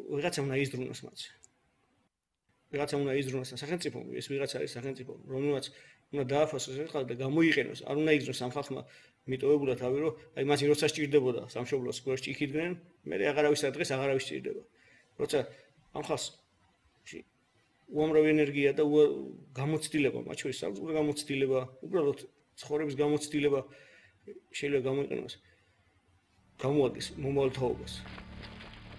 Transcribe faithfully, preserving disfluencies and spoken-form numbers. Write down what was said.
ვიღაცა უნდა იზრუნოს მათ. ვიღაცა უნდა იზრუნოს სახელმწიფო, ეს ვიღაცა არის სახელმწიფო, რომელმაც უნდა დააფასოს ეს ხალხი და გამოიყენოს, არ უნდა იგზნოს ამ ხალხმა მიტოვებულა თავი, რომ აი მათი როცა სჭირდებოდა სამშობლოს სკოლაში იქიდნენ, მე აღარავის დღეს აღარავის სჭირდება. როცა ამ ხალხს უამრავი ენერგია და გამოცდილება, მათ შორის საუბრობ გამოცდილება, უბრალოდ ცხოვრების გამოცდილება შეიძლება გამოიყენოს. გამოადგეს მომავალ თაობას.